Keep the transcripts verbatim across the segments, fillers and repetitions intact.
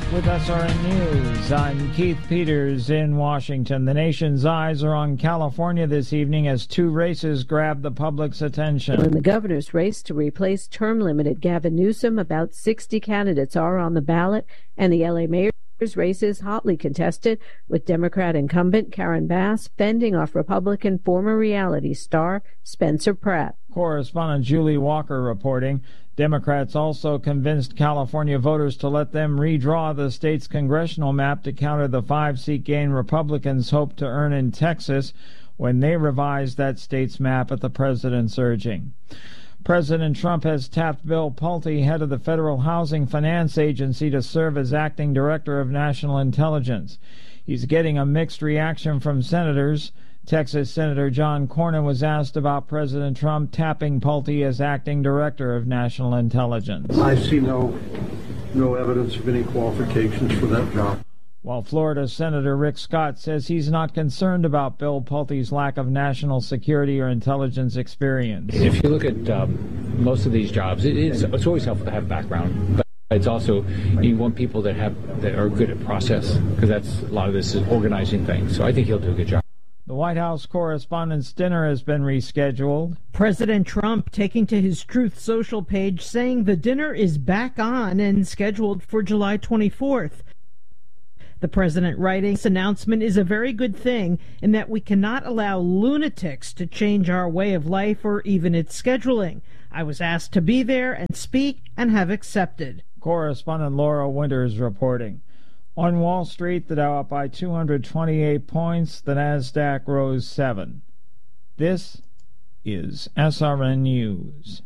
With S R N News, I'm Keith Peters in Washington. The nation's eyes are on California this evening as two races grab the public's attention. In the governor's race to replace term-limited Gavin Newsom, about sixty candidates are on the ballot, and the L A mayor's race is hotly contested, with Democrat incumbent Karen Bass fending off Republican former reality star Spencer Pratt. Correspondent Julie Walker reporting. Democrats also convinced California voters to let them redraw the state's congressional map to counter the five-seat gain Republicans hope to earn in Texas when they revised that state's map at the president's urging. President Trump has tapped Bill Pulte, head of the Federal Housing Finance Agency, to serve as acting director of national intelligence. He's getting a mixed reaction from senators. Texas Senator John Cornyn was asked about President Trump tapping Pulte as acting director of national intelligence. I see no, no evidence of any qualifications for that job. While Florida Senator Rick Scott says he's not concerned about Bill Pulte's lack of national security or intelligence experience. If you look at um, most of these jobs, it is, it's always helpful to have background, but it's also, you want people that have that are good at process, because that's a lot of this is organizing things. So I think he'll do a good job. The White House Correspondents' Dinner has been rescheduled. President Trump taking to his Truth Social page saying the dinner is back on and scheduled for July twenty-fourth. The president writing, this announcement is a very good thing in that we cannot allow lunatics to change our way of life or even its scheduling. I was asked to be there and speak and have accepted. Correspondent Laura Winters reporting. On Wall Street, the Dow up by two hundred twenty-eight points, the Nasdaq rose seven. This is S R N News.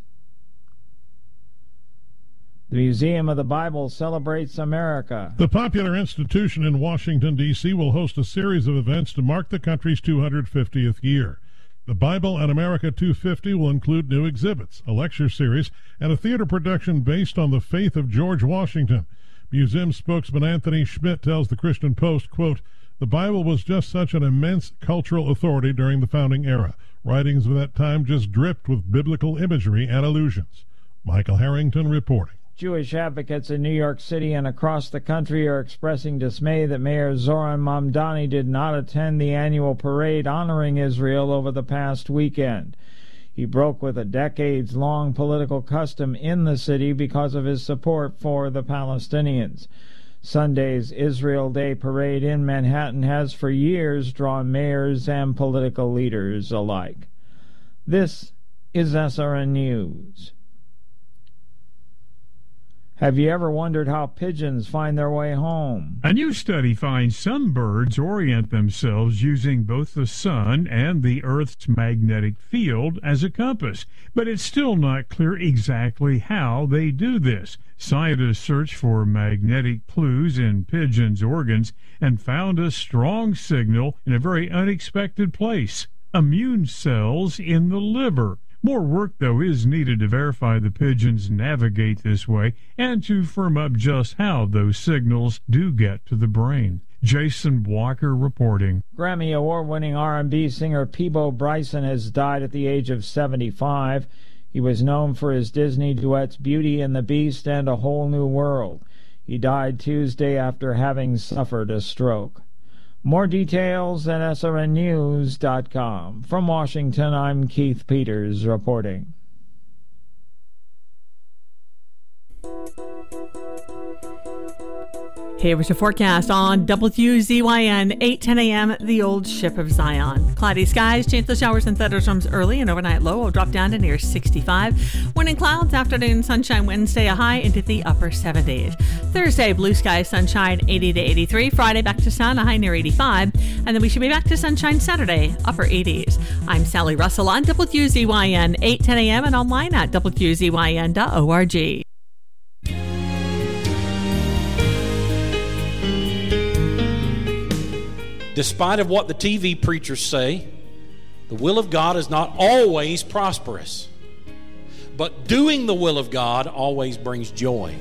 The Museum of the Bible celebrates America. The popular institution in Washington, D C will host a series of events to mark the country's two hundred fiftieth year. The Bible and America two fifty will include new exhibits, a lecture series, and a theater production based on the faith of George Washington. Museum spokesman Anthony Schmidt tells the Christian Post, quote, "The Bible was just such an immense cultural authority during the founding era. Writings of that time just dripped with biblical imagery and allusions." Michael Harrington reporting. Jewish advocates in New York City and across the country are expressing dismay that Mayor Zoran Mamdani did not attend the annual parade honoring Israel over the past weekend. He broke with a decades-long political custom in the city because of his support for the Palestinians. Sunday's Israel Day parade in Manhattan has for years drawn mayors and political leaders alike. This is S R N News. Have you ever wondered how pigeons find their way home? A new study finds some birds orient themselves using both the sun and the Earth's magnetic field as a compass, but it's still not clear exactly how they do this. Scientists searched for magnetic clues in pigeons' organs and found a strong signal in a very unexpected place: immune cells in the liver. More work, though, is needed to verify the pigeons navigate this way and to firm up just how those signals do get to the brain. Jason Walker reporting. Grammy Award-winning R and B singer Peabo Bryson has died at the age of seventy-five. He was known for his Disney duets Beauty and the Beast and A Whole New World. He died Tuesday after having suffered a stroke. More details at S R N news dot com. From Washington, I'm Keith Peters reporting. Here's your forecast on W Z Y N, eight ten a.m., the old ship of Zion. Cloudy skies, chance of showers and thunderstorms early, and overnight low will drop down to near sixty-five. Morning clouds, afternoon sunshine, Wednesday a high into the upper seventies. Thursday, blue skies, sunshine, eighty to eighty-three. Friday, back to sun, a high near eighty-five. And then we should be back to sunshine Saturday, upper eighties. I'm Sally Russell on W Z Y N, eight ten a.m. and online at W Z Y N dot org. Despite of what the T V preachers say, the will of God is not always prosperous. But doing the will of God always brings joy.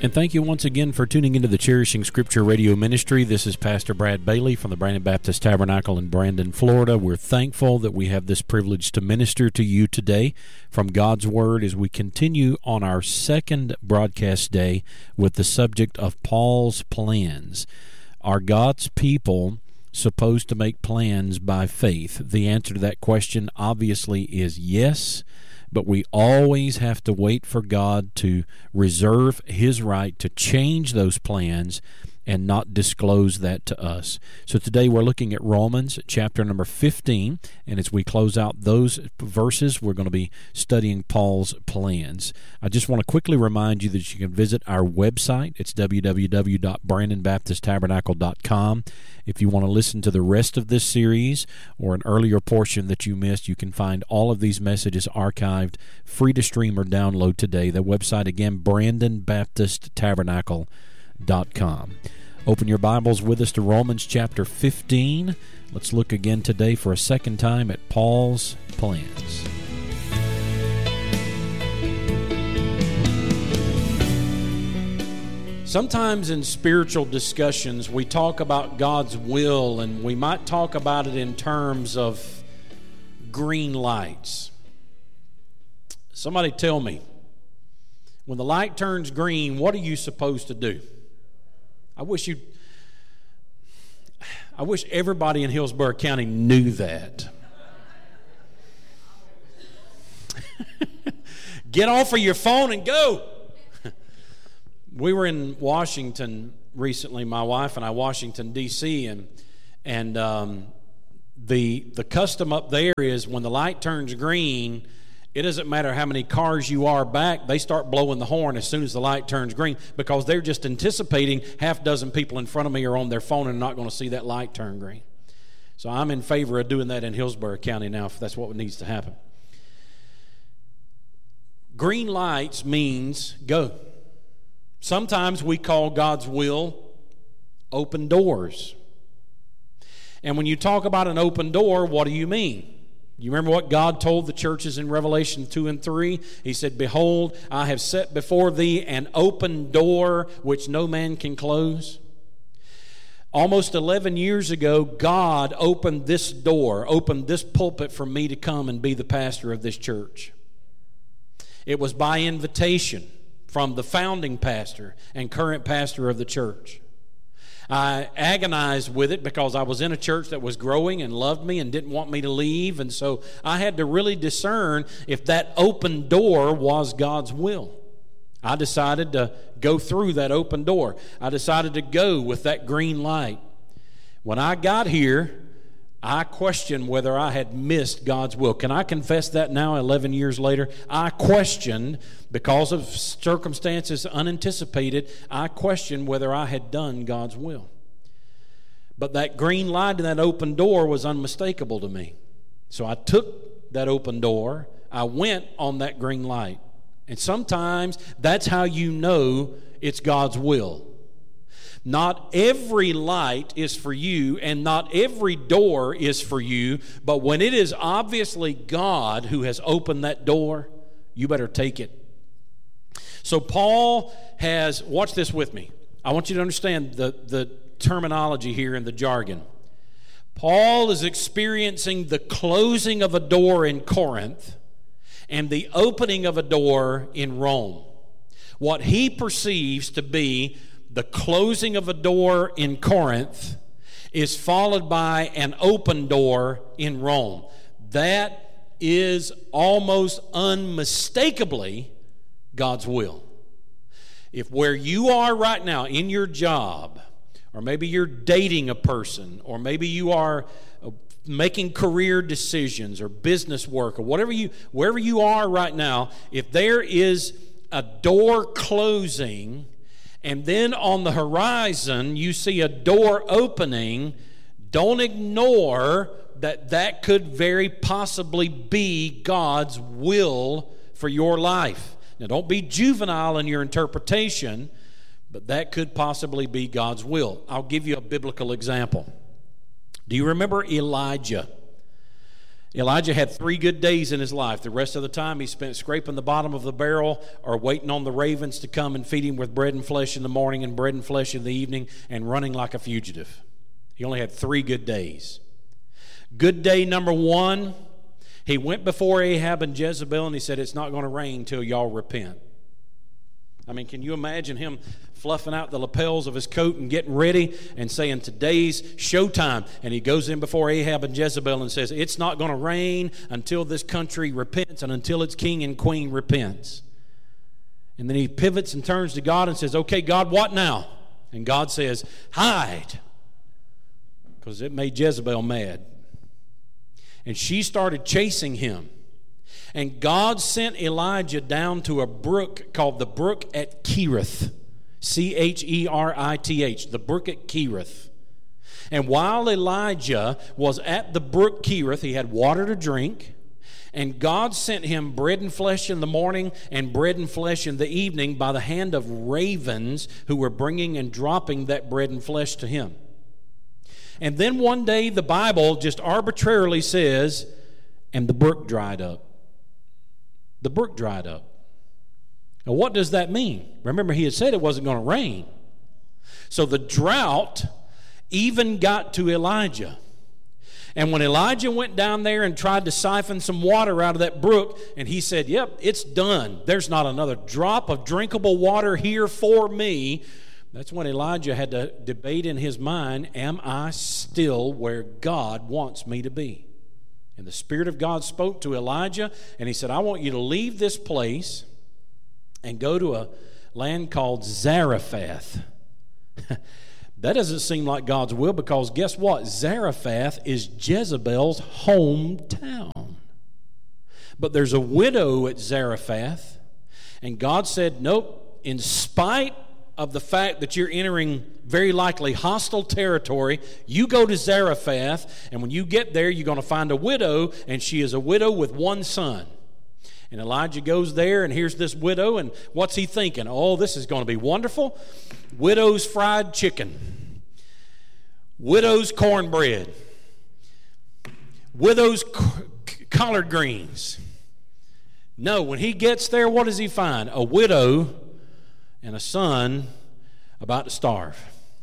And thank you once again for tuning into the Cherishing Scripture Radio Ministry. This is Pastor Brad Bailey from the Brandon Baptist Tabernacle in Brandon, Florida. We're thankful that we have this privilege to minister to you today from God's Word as we continue on our second broadcast day with the subject of Paul's plans. Are God's people supposed to make plans by faith? The answer to that question obviously is yes. But we always have to wait for God to reserve His right to change those plans and not disclose that to us. So today we're looking at Romans chapter number fifteen, and as we close out those verses, we're going to be studying Paul's plans. I just want to quickly remind you that you can visit our website. It's w w w dot brandon baptist tabernacle dot com. If you want to listen to the rest of this series or an earlier portion that you missed, you can find all of these messages archived, free to stream or download today. The website again, brandon baptist tabernacle dot com. Open your Bibles with us to Romans chapter fifteen. Let's look again today for a second time at Paul's plans. Sometimes in spiritual discussions we talk about God's will, and we might talk about it in terms of green lights. Somebody tell me, when the light turns green, what are you supposed to do? I wish you I wish everybody in Hillsborough County knew that. Get off of your phone and go. We were in Washington recently, my wife and I, Washington, D C, and and um, the the custom up there is when the light turns green, it doesn't matter how many cars you are back, they start blowing the horn as soon as the light turns green, because they're just anticipating half dozen people in front of me are on their phone and not going to see that light turn green. So I'm in favor of doing that in Hillsborough County now, if that's what needs to happen. Green lights means go. Sometimes we call God's will open doors. And when you talk about an open door, what do you mean? You remember what God told the churches in Revelation two and three? He said, "Behold, I have set before thee an open door which no man can close." Almost eleven years ago, God opened this door, opened this pulpit for me to come and be the pastor of this church. It was by invitation from the founding pastor and current pastor of the church. I agonized with it because I was in a church that was growing and loved me and didn't want me to leave, and so I had to really discern if that open door was God's will. I decided to go through that open door. I decided to go with that green light. When I got here, I questioned whether I had missed God's will. Can I confess that now, eleven years later? I questioned, because of circumstances unanticipated, I questioned whether I had done God's will. But that green light and that open door was unmistakable to me. So I took that open door. I went on that green light. And sometimes that's how you know it's God's will. Not every light is for you, and not every door is for you, but when it is obviously God who has opened that door, you better take it. So Paul has, watch this with me. I want you to understand the, the terminology here and the jargon. Paul is experiencing the closing of a door in Corinth and the opening of a door in Rome. What he perceives to be the closing of a door in Corinth is followed by an open door in Rome. That is almost unmistakably God's will. If where you are right now in your job, or maybe you're dating a person, or maybe you are making career decisions or business work, or whatever you, wherever you are right now, if there is a door closing, and then on the horizon you see a door opening, don't ignore that that could very possibly be God's will for your life. Now, don't be juvenile in your interpretation, but that could possibly be God's will. I'll give you a biblical example. Do you remember Elijah? Elijah had three good days in his life. The rest of the time he spent scraping the bottom of the barrel or waiting on the ravens to come and feed him with bread and flesh in the morning and bread and flesh in the evening and running like a fugitive. He only had three good days. Good day number one, he went before Ahab and Jezebel and he said, it's not going to rain till y'all repent. I mean, can you imagine him fluffing out the lapels of his coat and getting ready and saying, today's showtime? And he goes in before Ahab and Jezebel and says, it's not going to rain until this country repents and until its king and queen repents. And then he pivots and turns to God and says, okay, God, what now? And God says, hide. Because it made Jezebel mad. And she started chasing him. And God sent Elijah down to a brook called the brook at Kerith. C H E R I T H, the brook at Kerith. And while Elijah was at the brook Kerith, he had water to drink. And God sent him bread and flesh in the morning and bread and flesh in the evening by the hand of ravens who were bringing and dropping that bread and flesh to him. And then one day the Bible just arbitrarily says, and the brook dried up. The brook dried up. Now, what does that mean? Remember, he had said it wasn't going to rain. So the drought even got to Elijah. And when Elijah went down there and tried to siphon some water out of that brook, and he said, yep, it's done. There's not another drop of drinkable water here for me. That's when Elijah had to debate in his mind, am I still where God wants me to be? And the Spirit of God spoke to Elijah, and he said, I want you to leave this place and go to a land called Zarephath. That doesn't seem like God's will, because guess what? Zarephath is Jezebel's hometown. But there's a widow at Zarephath, and God said, nope, in spite of the fact that you're entering very likely hostile territory, you go to Zarephath, and when you get there, you're going to find a widow, and she is a widow with one son. And Elijah goes there, and here's this widow, and what's he thinking? Oh, this is going to be wonderful. Widow's fried chicken. Widow's cornbread. Widow's collard greens. No, when he gets there, what does he find? A widow and a son about to starve.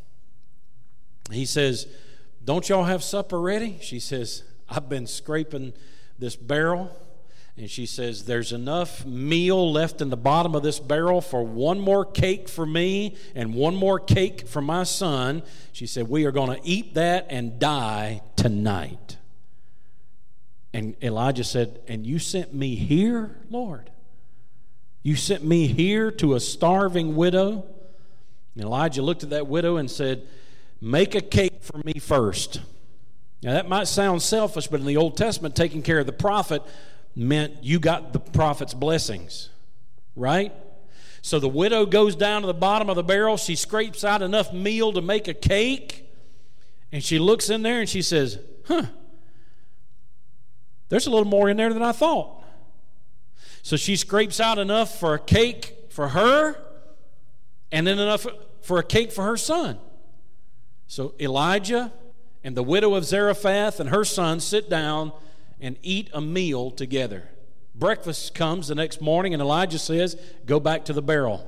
He says, don't y'all have supper ready? She says, I've been scraping this barrel. And she says, there's enough meal left in the bottom of this barrel for one more cake for me and one more cake for my son. She said, we are going to eat that and die tonight. And Elijah said, and you sent me here, Lord? You sent me here to a starving widow? And Elijah looked at that widow and said, make a cake for me first. Now that might sound selfish, but in the Old Testament, taking care of the prophet meant you got the prophet's blessings, right? So the widow goes down to the bottom of the barrel. She scrapes out enough meal to make a cake, and she looks in there and she says, huh, there's a little more in there than I thought. So she scrapes out enough for a cake for her and then enough for a cake for her son. So Elijah and the widow of Zarephath and her son sit down and eat a meal together. Breakfast comes the next morning, and Elijah says, go back to the barrel.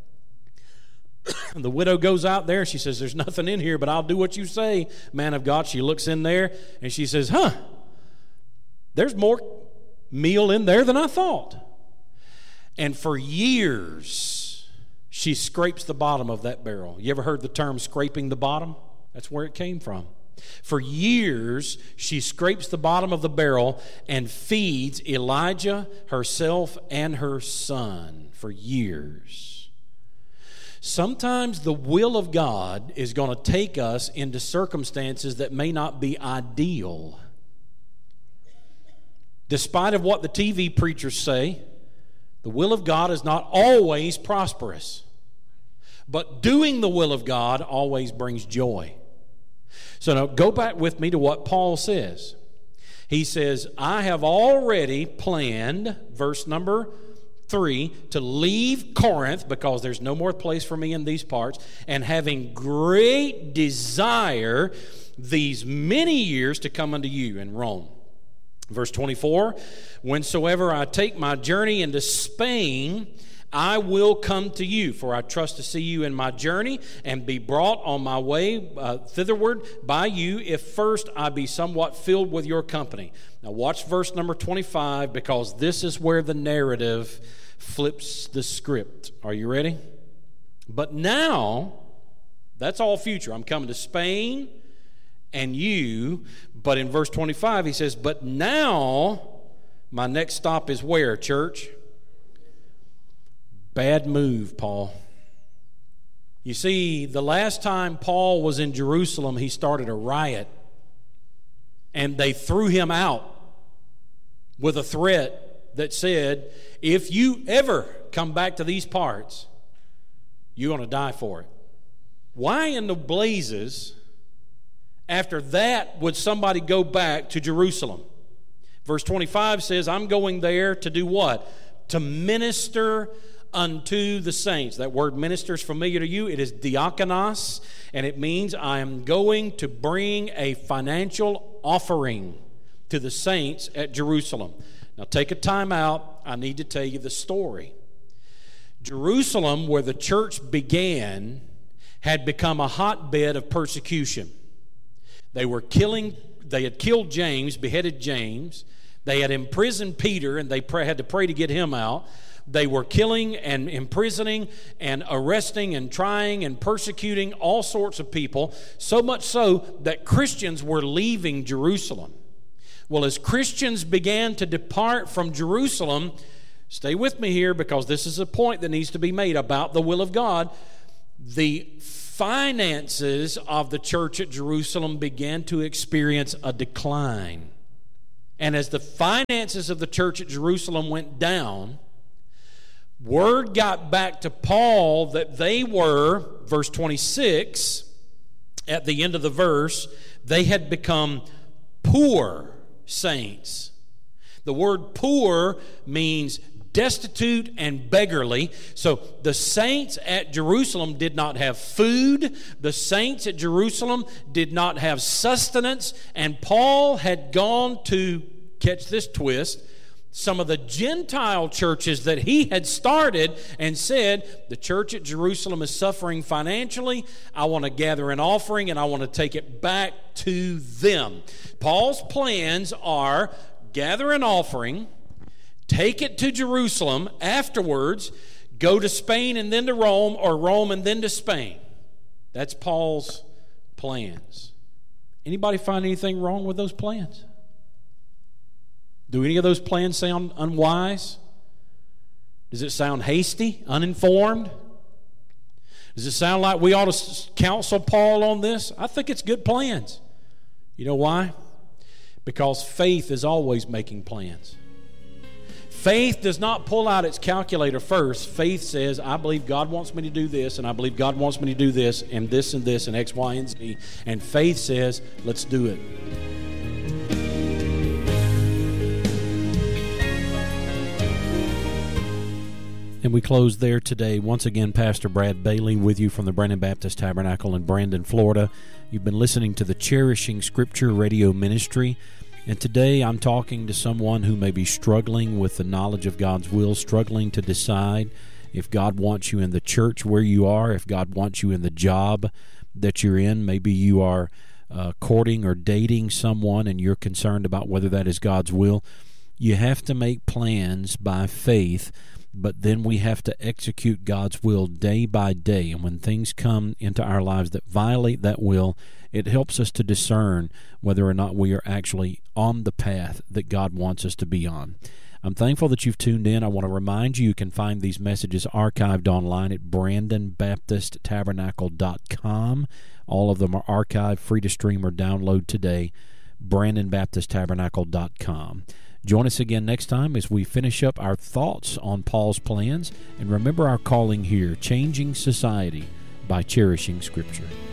The widow goes out there, and she says, there's nothing in here, but I'll do what you say, man of God. She looks in there, and she says, huh, there's more meal in there than I thought. And for years, she scrapes the bottom of that barrel. You ever heard the term scraping the bottom? That's where it came from. For years, she scrapes the bottom of the barrel and feeds Elijah, herself, and her son for years. Sometimes the will of God is going to take us into circumstances that may not be ideal. Despite of what the T V preachers say, the will of God is not always prosperous. But doing the will of God always brings joy. So now go back with me to what Paul says. He says, I have already planned, verse number three, to leave Corinth because there's no more place for me in these parts, and having great desire these many years to come unto you in Rome. Verse twenty-four, whensoever I take my journey into Spain, I will come to you, for I trust to see you in my journey and be brought on my way uh, thitherward by you, if first I be somewhat filled with your company. Now watch verse number twenty-five, because this is where the narrative flips the script. Are you ready? But now, that's all future. I'm coming to Spain and you, but in verse twenty-five he says, but now my next stop is where, church? Bad move, Paul. You see, the last time Paul was in Jerusalem, he started a riot, and they threw him out with a threat that said, if you ever come back to these parts, you're going to die for it. Why in the blazes, after that, would somebody go back to Jerusalem? Verse twenty-five says, I'm going there to do what? To minister unto the saints. That word minister is familiar to you. It is diakonos, and it means I am going to bring a financial offering to the saints at Jerusalem. Now take a time out. I need to tell you the story. Jerusalem, where the church began, had become a hotbed of persecution. They were killing, they had killed James, beheaded James. They had imprisoned Peter, and they pray, had to pray to get him out. They were killing and imprisoning and arresting and trying and persecuting all sorts of people, so much so that Christians were leaving Jerusalem. Well, as Christians began to depart from Jerusalem, stay with me here because this is a point that needs to be made about the will of God. The finances of the church at Jerusalem began to experience a decline. And as the finances of the church at Jerusalem went down, word got back to Paul that they were, verse twenty-six, at the end of the verse, they had become poor saints. The word poor means destitute and beggarly. So the saints at Jerusalem did not have food. The saints at Jerusalem did not have sustenance. And Paul had gone to, catch this twist, some of the Gentile churches that he had started and said, the church at Jerusalem is suffering financially. I want to gather an offering and I want to take it back to them. Paul's plans are gather an offering, take it to Jerusalem, afterwards go to Spain and then to Rome, or Rome and then to Spain. That's Paul's plans. Anybody find anything wrong with those plans? Do any of those plans sound unwise? Does it sound hasty, uninformed? Does it sound like we ought to counsel Paul on this? I think it's good plans. You know why? Because faith is always making plans. Faith does not pull out its calculator first. Faith says, I believe God wants me to do this, and I believe God wants me to do this, and this and this, and X, Y, and Z. And faith says, let's do it. And we close there today. Once again, Pastor Brad Bailey with you from the Brandon Baptist Tabernacle in Brandon, Florida. You've been listening to the Cherishing Scripture radio ministry. And today I'm talking to someone who may be struggling with the knowledge of God's will, struggling to decide if God wants you in the church where you are, if God wants you in the job that you're in. Maybe you are uh, courting or dating someone and you're concerned about whether that is God's will. You have to make plans by faith, but then we have to execute God's will day by day. And when things come into our lives that violate that will, it helps us to discern whether or not we are actually on the path that God wants us to be on. I'm thankful that you've tuned in. I want to remind you, you can find these messages archived online at brandon baptist tabernacle dot com. All of them are archived, free to stream or download today, brandon baptist tabernacle dot com. Join us again next time as we finish up our thoughts on Paul's plans. And remember our calling here, changing society by cherishing Scripture.